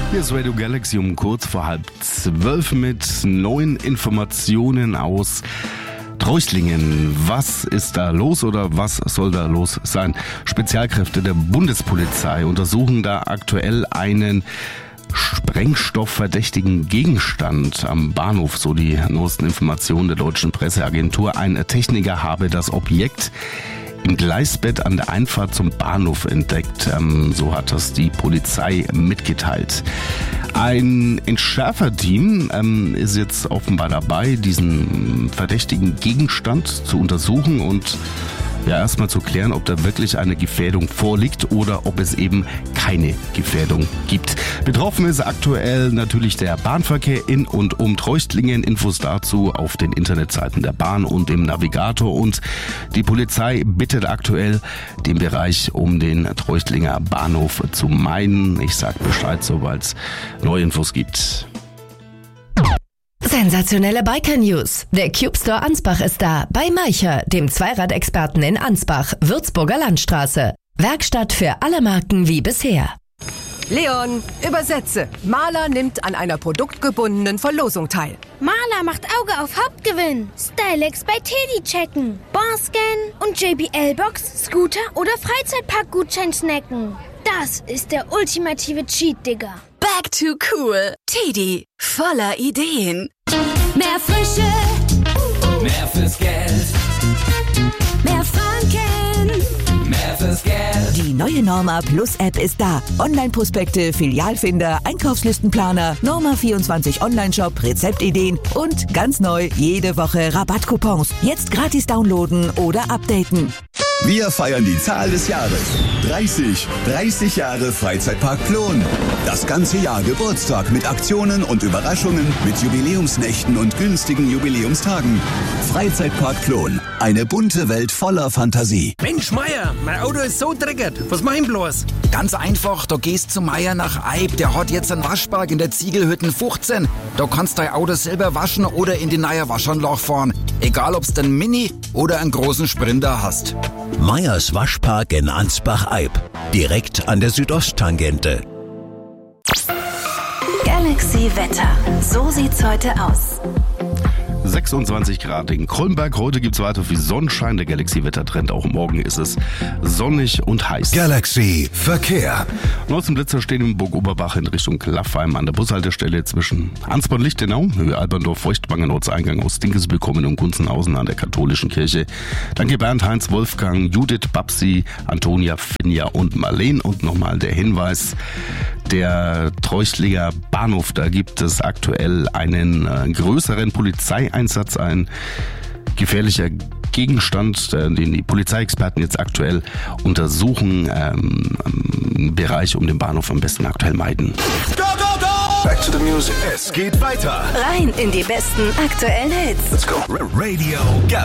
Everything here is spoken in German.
Hier ist Radio Galaxy um kurz vor 11:30 mit neuen Informationen aus Treuchtlingen. Was ist da los oder was soll da los sein? Spezialkräfte der Bundespolizei untersuchen da aktuell einen sprengstoffverdächtigen Gegenstand am Bahnhof, so die neuesten Informationen der deutschen Presseagentur. Ein Techniker habe das Objekt im Gleisbett an der Einfahrt zum Bahnhof entdeckt. So hat das die Polizei mitgeteilt. Ein Entschärferteam ist jetzt offenbar dabei, diesen verdächtigen Gegenstand zu untersuchen und erstmal zu klären, ob da wirklich eine Gefährdung vorliegt oder ob es eben keine Gefährdung gibt. Betroffen ist aktuell natürlich der Bahnverkehr in und um Treuchtlingen. Infos dazu auf den Internetseiten der Bahn und im Navigator. Und die Polizei bittet aktuell, den Bereich um den Treuchtlinger Bahnhof zu meiden. Ich sag Bescheid, sobald es neue Infos gibt. Sensationelle Biker-News. Der Cube Store Ansbach ist da. Bei Maicher, dem Zweiradexperten in Ansbach, Würzburger Landstraße. Werkstatt für alle Marken wie bisher. Leon, übersetze. Maler nimmt an einer produktgebundenen Verlosung teil. Maler macht Auge auf Hauptgewinn. Stylex bei Teddy checken. Barscan und JBL-Box, Scooter oder Freizeitpark-Gutschein snacken. Das ist der ultimative Cheat, Digga. Back to cool. Teddy, voller Ideen. Mehr Frische, mehr fürs Geld, mehr Franken, mehr fürs Geld. Die neue Norma Plus App ist da. Online-Prospekte, Filialfinder, Einkaufslistenplaner, Norma 24 Online-Shop, Rezeptideen und ganz neu jede Woche Rabattcoupons. Jetzt gratis downloaden oder updaten. Wir feiern die Zahl des Jahres. 30 Jahre Freizeitpark Plon. Das ganze Jahr Geburtstag mit Aktionen und Überraschungen, mit Jubiläumsnächten und günstigen Jubiläumstagen. Freizeitpark Plon. Eine bunte Welt voller Fantasie. Mensch, Meier, mein Auto ist so dreckig. Was mach ich bloß? Ganz einfach, du gehst zu Meier nach Eib. Der hat jetzt einen Waschpark in der Ziegelhütten 15. Da kannst dein Auto selber waschen oder in die neue Waschanlage fahren. Egal, ob's den Mini oder einen großen Sprinter hast. Meyers Waschpark in Ansbach-Eib. Direkt an der Südosttangente. Galaxy Wetter. So sieht's heute aus. 26 Grad in Kronberg. Heute gibt's weiter viel Sonnenschein. Der Galaxy-Wettertrend. Auch morgen ist es sonnig und heiß. Galaxy Verkehr. 19 Blitzer stehen in Burg-Oberbach in Richtung Klaffheim an der Bushaltestelle zwischen Ansbach und Lichtenau, Höhe Alberndorf, Feuchtwanger, Ortseingang aus Dinkelsbühl und Gunzenhausen an der katholischen Kirche. Danke Bernd, Heinz, Wolfgang, Judith, Babsi, Antonia, Finja und Marleen. Und nochmal der Hinweis, der Treuchtlinger Bahnhof, da gibt es aktuell einen größeren Polizeieinsatz, ein gefährlicher Gegenstand, den die Polizeiexperten jetzt aktuell untersuchen, im Bereich um den Bahnhof am besten aktuell meiden. Go, go, go! Back to the music. Es geht weiter. Rein in die besten aktuellen Hits. Let's go. Radio Galaxy.